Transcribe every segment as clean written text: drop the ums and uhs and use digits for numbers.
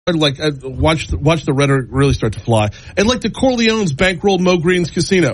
Watch the rhetoric really start to fly. And like the Corleones bankrolled Mo Green's casino.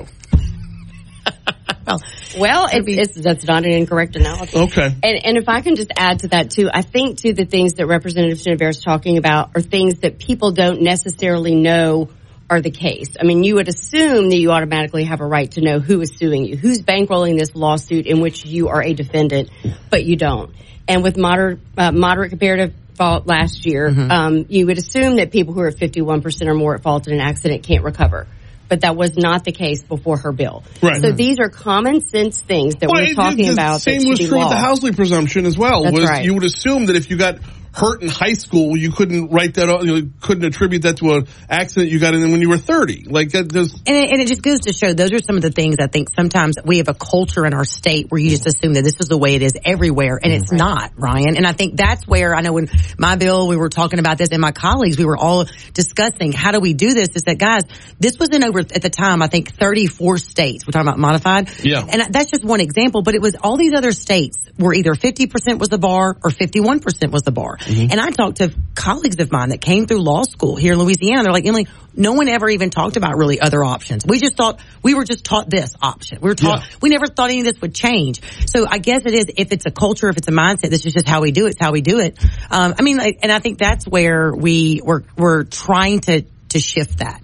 Well, that's not an incorrect analogy. Okay. And if I can just add to that, too, I think, too, the things that Representative Chenevert is talking about are things that people don't necessarily know are the case. I mean, you would assume that you automatically have a right to know who is suing you, who's bankrolling this lawsuit in which you are a defendant, but you don't. And with moderate comparative fault last year, you would assume that people who are at 51% or more at fault in an accident can't recover. But that was not the case before her bill. Right. So these are common sense things that we're talking about. The same was true with the Housley presumption as well. That's right. You would assume that if you got hurt in high school, you couldn't write that. You couldn't attribute that to an accident you got in when you were 30. Like that. And it just goes to show those are some of the things I think sometimes we have a culture in our state where you just assume that this is the way it is everywhere, and it's not, Ryan. And I think that's where I know when my bill, we were talking about this, and my colleagues, we were all discussing how do we do this. Is that, guys, this was in over at the time I think 34 states. We're talking about modified, and that's just one example. But it was all these other states where either 50% was the bar or 51% was the bar. And I talked to colleagues of mine that came through law school here in Louisiana. They're like, Emily, no one ever even talked about really other options. We were just taught this option. We never thought any of this would change. So I guess it is, if it's a culture, if it's a mindset, this is just how we do it. It's how we do it. And I think that's where we're trying to shift that.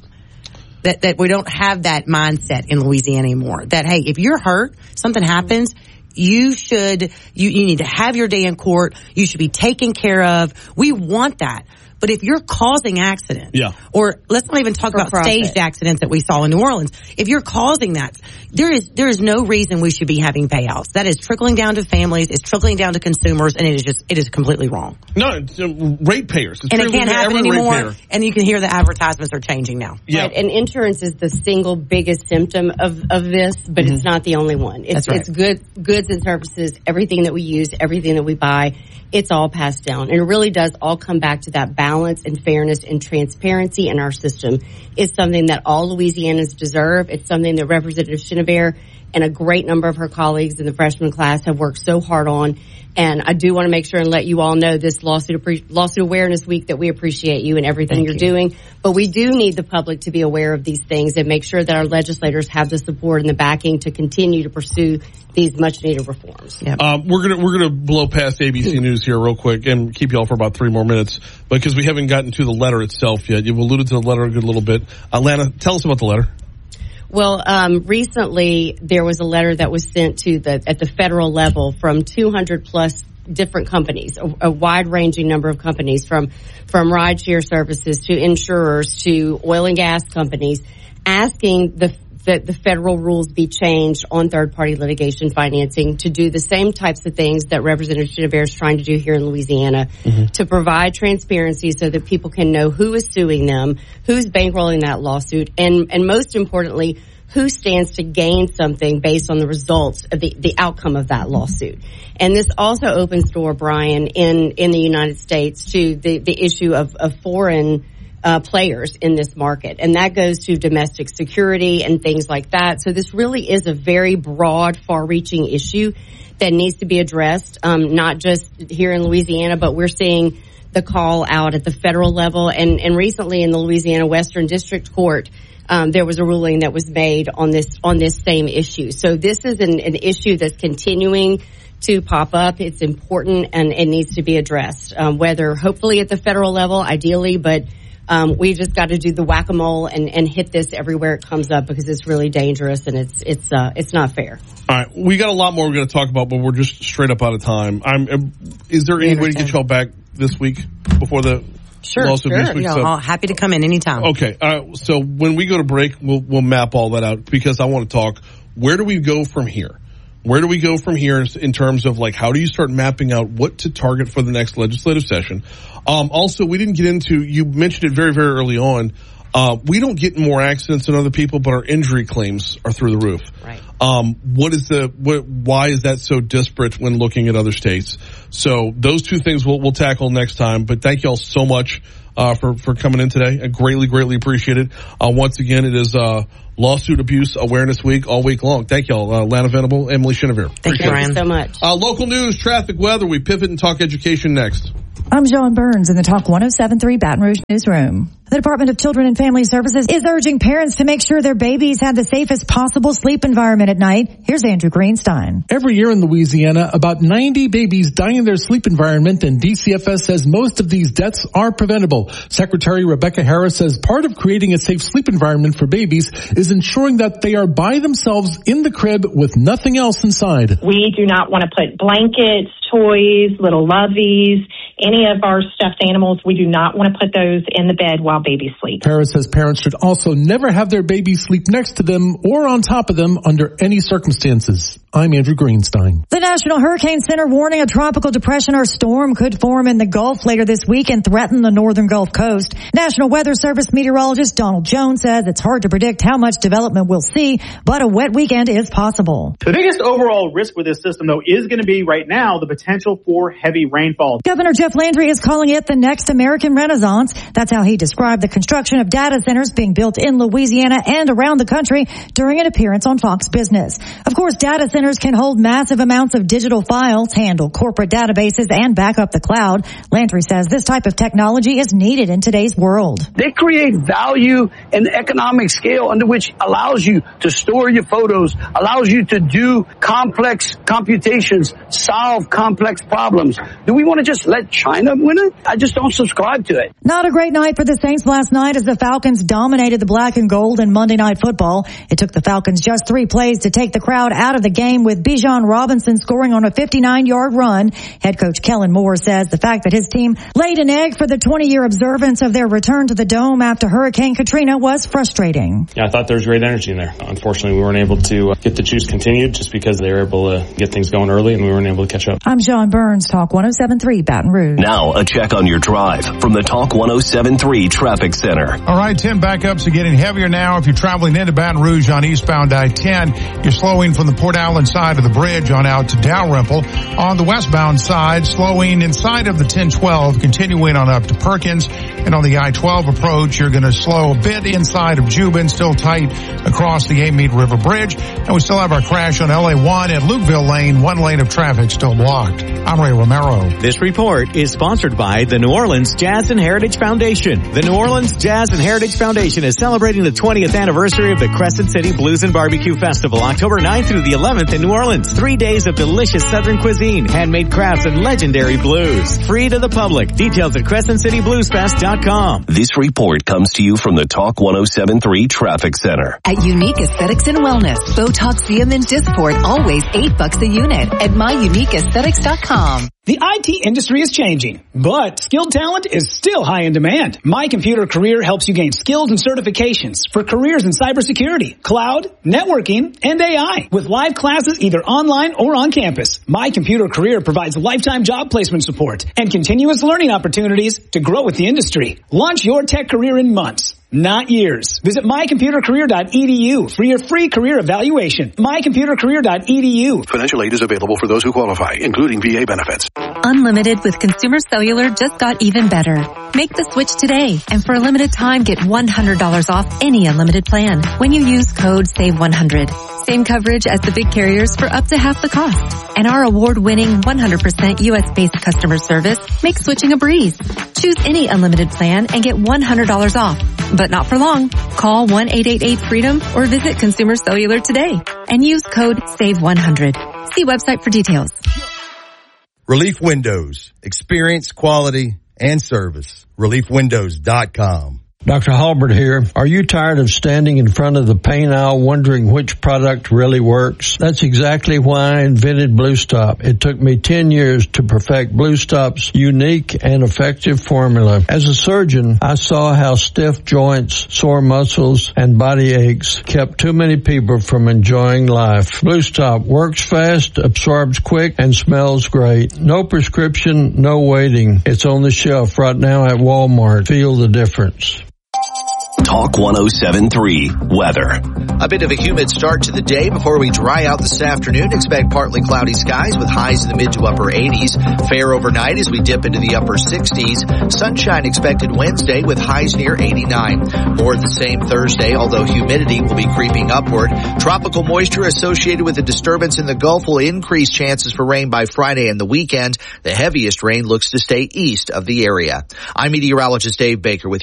That we don't have that mindset in Louisiana anymore. That, hey, if you're hurt, something happens, you need to have your day in court. You should be taken care of. We want that. But if you're causing accidents, or let's not even talk about staged accidents that we saw in New Orleans. If you're causing that, there is no reason we should be having payouts. That is trickling down to families, it's trickling down to consumers, and it is completely wrong. No, it's ratepayers. And it can't happen anymore. And you can hear the advertisements are changing now. Yeah. Right. And insurance is the single biggest symptom of this, but it's not the only one. It's goods and services, everything that we use, everything that we buy. It's all passed down. And it really does all come back to that balance and fairness and transparency in our system. It's something that all Louisianans deserve. It's something that Representative Chenevert and a great number of her colleagues in the freshman class have worked so hard on. And I do want to make sure and let you all know this lawsuit awareness week that we appreciate you and everything you're doing. But we do need the public to be aware of these things and make sure that our legislators have the support and the backing to continue to pursue these much needed reforms. Yep. We're gonna blow past ABC News here real quick and keep y'all for about 3 more minutes because we haven't gotten to the letter itself yet. You've alluded to the letter a good little bit. Lana, tell us about the letter. Well, recently there was a letter that was sent at the federal level from 200 plus different companies, a wide-ranging number of companies, from rideshare services to insurers to oil and gas companies, asking that the federal rules be changed on third-party litigation financing to do the same types of things that Representative Chenevert is trying to do here in Louisiana, to provide transparency so that people can know who is suing them, who's bankrolling that lawsuit, and most importantly, who stands to gain something based on the results of the outcome of that lawsuit. And this also opens the door, Brian, in the United States to the issue of foreign players in this market. And that goes to domestic security and things like that. So this really is a very broad, far-reaching issue that needs to be addressed, not just here in Louisiana, but we're seeing the call out at the federal level. And recently in the Louisiana Western District Court, there was a ruling that was made on this same issue. So this is an issue that's continuing to pop up. It's important and it needs to be addressed, whether hopefully at the federal level, ideally, but we just got to do the whack-a-mole and hit this everywhere it comes up because it's really dangerous and it's not fair. All right, we got a lot more we're going to talk about, but we're just straight up out of time. Is there any way to get y'all back this week before the lawsuit this week? I'm happy to come in anytime. Okay, so when we go to break, we'll map all that out because I want to talk. Where do we go from here? Where do we go from here in terms of how do you start mapping out what to target for the next legislative session? Also, we didn't get into, you mentioned it very, very early on. We don't get more accidents than other people, but our injury claims are through the roof. Right. Why is that so disparate when looking at other states? So those two things we'll tackle next time, but thank you all so much for coming in today. I greatly appreciate it. Once again, it is Lawsuit Abuse Awareness Week all week long. Thank y'all, Lana Venable, Emily Chenevert. Thank you so much. Local news, traffic, weather. We pivot and talk education next. I'm John Burns in the Talk 107.3 Baton Rouge newsroom. The Department of Children and Family Services is urging parents to make sure their babies have the safest possible sleep environment at night. Here's Andrew Greenstein. Every year in Louisiana, about 90 babies die in their sleep environment, and DCFS says most of these deaths are preventable. Secretary Rebecca Harris says part of creating a safe sleep environment for babies is ensuring that they are by themselves in the crib with nothing else inside. We do not want to put blankets, toys, little loveys, any of our stuffed animals. We do not want to put those in the bed while babies sleep. Harris says parents should also never have their babies sleep next to them or on top of them under any circumstances. I'm Andrew Greenstein. The National Hurricane Center warning a tropical depression or storm could form in the Gulf later this week and threaten the northern Gulf Coast. National Weather Service meteorologist Donald Jones says it's hard to predict how much development we'll see, but a wet weekend is possible. The biggest overall risk with this system, though, is going to be right now the potential for heavy rainfall. Governor Jeff Landry is calling it the next American Renaissance. That's how he described the construction of data centers being built in Louisiana and around the country during an appearance on Fox Business. Of course, data centers can hold massive amounts of digital files, handle corporate databases, and back up the cloud. Landry says this type of technology is needed in today's world. They create value and economic scale under which allows you to store your photos, allows you to do complex computations, solve complex problems. Do we want to just let China win it? I just don't subscribe to it. Not a great night for the Saints last night as the Falcons dominated the black and gold in Monday Night Football. It took the Falcons just 3 plays to take the crowd out of the game, with Bijan Robinson scoring on a 59-yard run. Head coach Kellen Moore says the fact that his team laid an egg for the 20-year observance of their return to the Dome after Hurricane Katrina was frustrating. Yeah, I thought there was great energy in there. Unfortunately, we weren't able to get the juice continued just because they were able to get things going early and we weren't able to catch up. I'm John Burns, Talk 107.3 Baton Rouge. Now, a check on your drive from the Talk 107.3 Traffic Center. All right, 10 backups are getting heavier now. If you're traveling into Baton Rouge on eastbound I-10, you're slowing from the Port Allen side of the bridge on out to Dalrymple. On the westbound side, slowing inside of the 1012, continuing on up to Perkins. And on the I-12 approach, you're going to slow a bit inside of Jubin, still tight across the Amite River Bridge. And we still have our crash on LA1 at Lukeville Lane, 1 lane of traffic still blocked. I'm Ray Romero. This report is sponsored by the New Orleans Jazz and Heritage Foundation. The New Orleans Jazz and Heritage Foundation is celebrating the 20th anniversary of the Crescent City Blues and Barbecue Festival, October 9th through the 11th in New Orleans. 3 days of delicious Southern cuisine, handmade crafts, and legendary blues. Free to the public. Details at CrescentCityBluesFest.com. This report comes to you from the Talk 107.3 Traffic Center. At Unique Aesthetics and Wellness, Botox, and Dysport, always $8 a unit at MyUniqueAesthetics.com. The IT industry is changing, but skilled talent is still high in demand. My Computer Career helps you gain skills and certifications for careers in cybersecurity, cloud, networking, and AI. With live classes either online or on campus, My Computer Career provides lifetime job placement support and continuous learning opportunities to grow with the industry. Launch your tech career in months, not years. Visit mycomputercareer.edu for your free career evaluation. mycomputercareer.edu. Financial aid is available for those who qualify, including VA benefits. Unlimited with Consumer Cellular just got even better. Make the switch today, and for a limited time, get $100 off any unlimited plan when you use code SAVE100. Same coverage as the big carriers for up to half the cost. And our award-winning 100% U.S.-based customer service makes switching a breeze. Choose any unlimited plan and get $100 off. But not for long. Call 1-888-FREEDOM or visit Consumer Cellular today and use code SAVE100. See website for details. Relief Windows. Experience, quality, and service. ReliefWindows.com. Dr. Halbert here. Are you tired of standing in front of the paint aisle wondering which product really works? That's exactly why I invented Blue Stop. It took me 10 years to perfect Blue Stop's unique and effective formula. As a surgeon, I saw how stiff joints, sore muscles, and body aches kept too many people from enjoying life. Blue Stop works fast, absorbs quick, and smells great. No prescription, no waiting. It's on the shelf right now at Walmart. Feel the difference. Talk 107.3 weather. A bit of a humid start to the day before we dry out this afternoon. Expect partly cloudy skies with highs in the mid to upper 80s. Fair overnight as we dip into the upper 60s. Sunshine expected Wednesday with highs near 89. More of the same Thursday, although humidity will be creeping upward. Tropical moisture associated with a disturbance in the Gulf will increase chances for rain by Friday and the weekend. The heaviest rain looks to stay east of the area. I'm meteorologist Dave Baker with